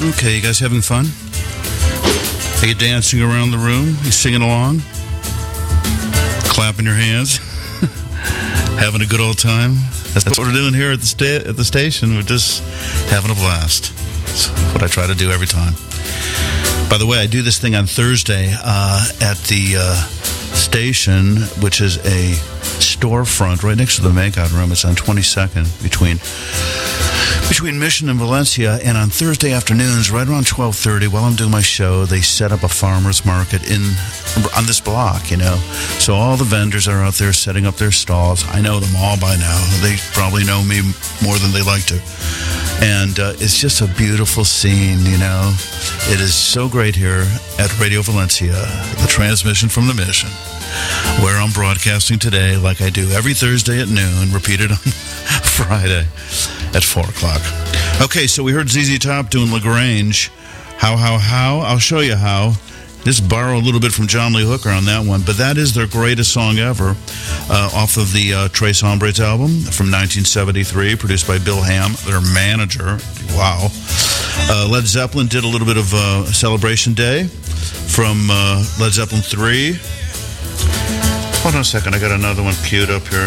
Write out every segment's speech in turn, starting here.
Okay, you guys having fun? Are you dancing around the room? You singing along? Clapping your hands? Having a good old time? That's what we're doing here at the station. We're just having a blast. That's what I try to do every time. By the way, I do this thing on Thursday at the station, which is a storefront right next to the makeout room. It's on 22nd between Mission and Valencia. And on Thursday afternoons, right around 12:30, while I'm doing my show, they set up a farmer's market on this block, you know. So all the vendors are out there setting up their stalls. I know them all by now. They probably know me more than they like to. And it's just a beautiful scene, you know. It is so great here at Radio Valencia, the transmission from the Mission, where I'm broadcasting today like I do every Thursday at noon, repeated on Friday at 4 o'clock. Okay, so we heard ZZ Top doing LaGrange. How? I'll show you how. Just borrow a little bit from John Lee Hooker on that one, but that is their greatest song ever, off of the Tres Hombres album from 1973, produced by Bill Ham, their manager. Wow. Led Zeppelin did a little bit of Celebration Day from Led Zeppelin 3. Hold on a second, I got another one queued up here.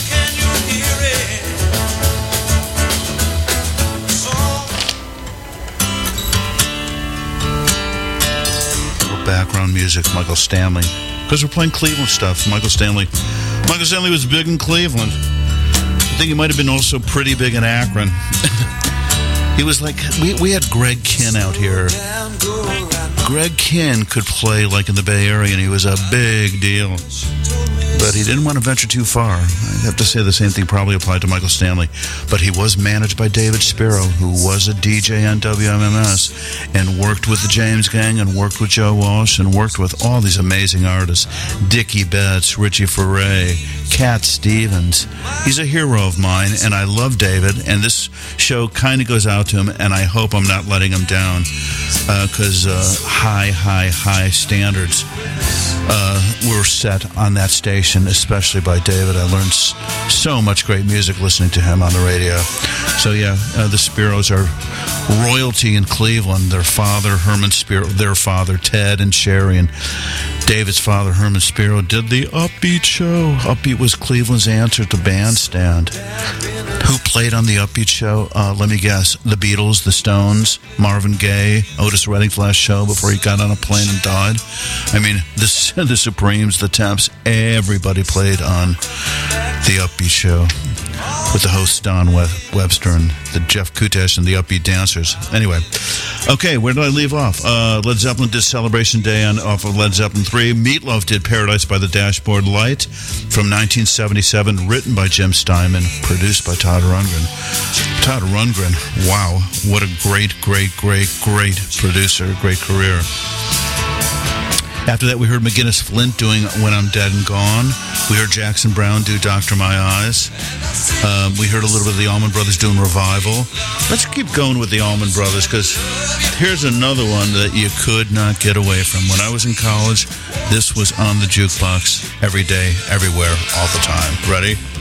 Background music, Michael Stanley, because we're playing Cleveland stuff. Michael Stanley was big in Cleveland. I think he might have been also pretty big in Akron. He was like, we had Greg Kinn out here. Greg Kinn could play like in the Bay Area, and he was a big deal. But he didn't want to venture too far. I have to say the same thing probably applied to Michael Stanley. But he was managed by David Spiro, who was a DJ on WMMS and worked with the James Gang and worked with Joe Walsh and worked with all these amazing artists. Dickie Betts, Richie Furay, Cat Stevens. He's a hero of mine, and I love David. And this show kind of goes out to him, and I hope I'm not letting him down because high standards were set on that station, especially by David. I learned so much great music listening to him on the radio. So yeah, the Spiros are royalty in Cleveland. Their father, Herman Spiro, their father, Ted and Sherry, and David's father, Herman Spiro, did the Upbeat show. Upbeat was Cleveland's answer to Bandstand. Who played on the Upbeat show? Let me guess. The Beatles, the Stones, Marvin Gaye, Otis Redding's last show before he got on a plane and died. I mean, the Supremes, the Temps, everybody played on the Upbeat show with the host Don Webster and the Jeff Kutesh and the Upbeat Dancers. Anyway, okay, where did I leave off? Led Zeppelin did Celebration Day off of Led Zeppelin 3. Meatloaf did Paradise by the Dashboard Light from 1977, written by Jim Steinman, produced by Todd Rundgren. Todd Rundgren, wow, what a great producer, great career. After that, we heard McGinnis Flint doing When I'm Dead and Gone. We heard Jackson Browne do Doctor My Eyes. We heard a little bit of the Allman Brothers doing Revival. Let's keep going with the Allman Brothers, because here's another one that you could not get away from. When I was in college, this was on the jukebox every day, everywhere, all the time. Ready?